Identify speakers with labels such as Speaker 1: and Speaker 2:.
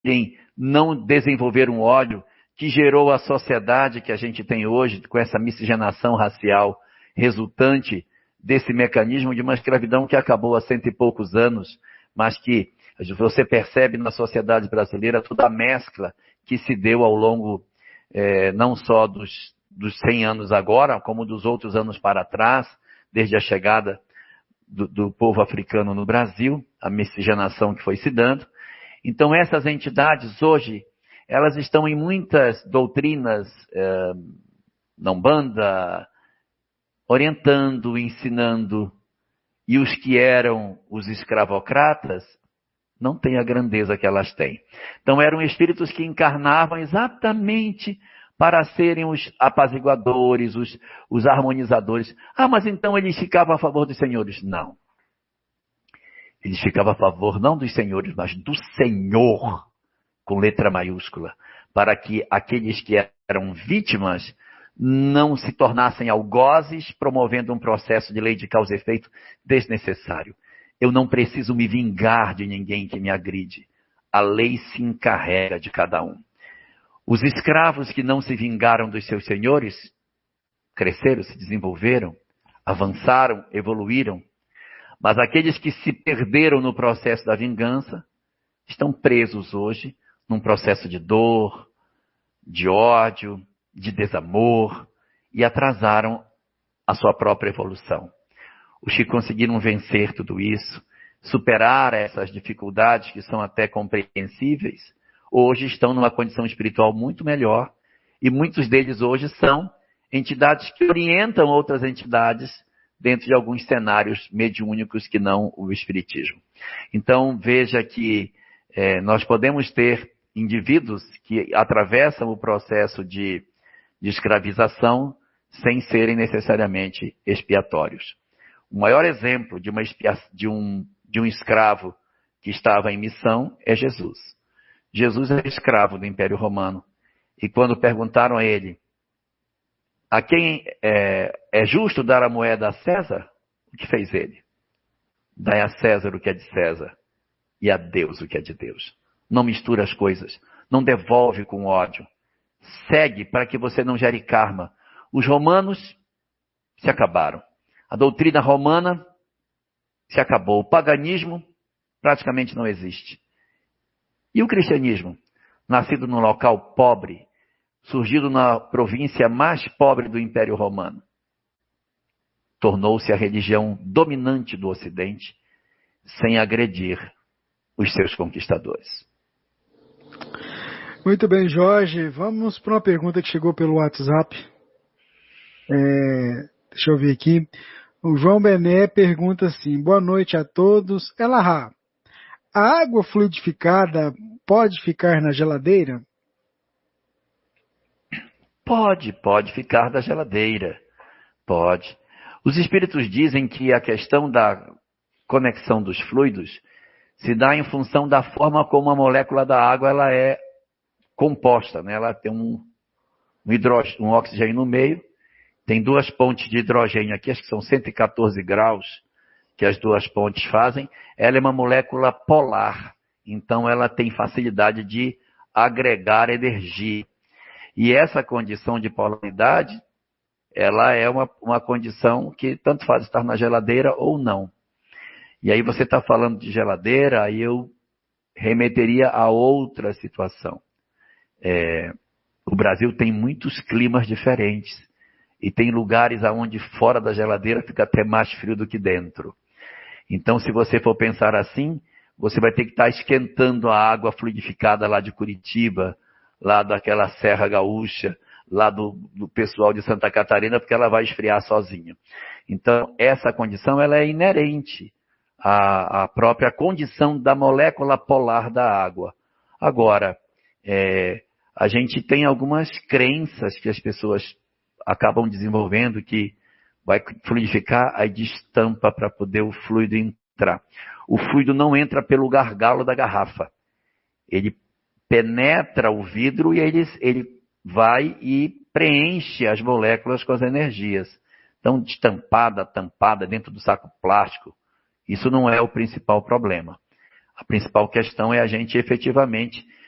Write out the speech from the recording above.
Speaker 1: não desenvolver um ódio que gerou a sociedade que a gente tem hoje, com essa miscigenação racial resultante desse mecanismo de uma escravidão que acabou há 100 e poucos anos, mas que você percebe na sociedade brasileira toda a mescla que se deu ao longo não só dos 100 anos agora, como dos outros anos para trás, desde a chegada do povo africano no Brasil, a miscigenação que foi se dando. Então essas entidades hoje, elas estão em muitas doutrinas na Umbanda, orientando, ensinando, e os que eram os escravocratas não têm a grandeza que elas têm. Então eram espíritos que encarnavam exatamente para serem os apaziguadores, os harmonizadores. Ah, mas então eles ficavam a favor dos senhores? Não. Eles ficavam a favor não dos senhores, mas do Senhor, com letra maiúscula, para que aqueles que eram vítimas não se tornassem algozes, promovendo um processo de lei de causa e efeito desnecessário. Eu não preciso me vingar de ninguém que me agride. A lei se encarrega de cada um. Os escravos que não se vingaram dos seus senhores, cresceram, se desenvolveram, avançaram, evoluíram. Mas aqueles que se perderam no processo da vingança, estão presos hoje num processo de dor, de ódio, de desamor, e atrasaram a sua própria evolução. Os que conseguiram vencer tudo isso, superar essas dificuldades que são até compreensíveis, hoje estão numa condição espiritual muito melhor, e muitos deles hoje são entidades que orientam outras entidades dentro de alguns cenários mediúnicos que não o espiritismo. Então veja que nós podemos ter indivíduos que atravessam o processo de escravização sem serem necessariamente expiatórios. O maior exemplo de um escravo que estava em missão é Jesus. Jesus era escravo do Império Romano. E quando perguntaram a ele, a quem é justo dar a moeda a César? O que fez ele? Dai a César o que é de César e a Deus o que é de Deus. Não mistura as coisas. Não devolve com ódio. Segue para que você não gere karma. Os romanos se acabaram. A doutrina romana se acabou. O paganismo praticamente não existe. E o cristianismo? Nascido num local pobre, surgido na província mais pobre do Império Romano, tornou-se a religião dominante do Ocidente, sem agredir os seus conquistadores.
Speaker 2: Muito bem, Jorge. Vamos para uma pergunta que chegou pelo WhatsApp. Deixa eu ver aqui. O João Bené pergunta assim: boa noite a todos. Elahá, a água fluidificada pode ficar na geladeira?
Speaker 1: Pode ficar da geladeira. Pode. Os espíritos dizem que a questão da conexão dos fluidos se dá em função da forma como a molécula da água ela é composta, né? Ela tem um oxigênio no meio, tem duas pontes de hidrogênio aqui, acho que são 114 graus que as duas pontes fazem. Ela é uma molécula polar, então ela tem facilidade de agregar energia. E essa condição de polaridade, ela é uma condição que tanto faz estar na geladeira ou não. E aí você está falando de geladeira, aí eu remeteria a outra situação. O Brasil tem muitos climas diferentes. E tem lugares onde fora da geladeira fica até mais frio do que dentro. Então, se você for pensar assim, você vai ter que estar esquentando a água fluidificada lá de Curitiba, lá daquela Serra Gaúcha, lá do pessoal de Santa Catarina, porque ela vai esfriar sozinha. Então, essa condição ela é inerente à própria condição da molécula polar da água. Agora, a gente tem algumas crenças que as pessoas acabam desenvolvendo que vai fluidificar, aí destampa para poder o fluido entrar. O fluido não entra pelo gargalo da garrafa. Ele penetra o vidro e ele vai e preenche as moléculas com as energias. Então, destampada, tampada dentro do saco plástico, isso não é o principal problema. A principal questão é a gente efetivamente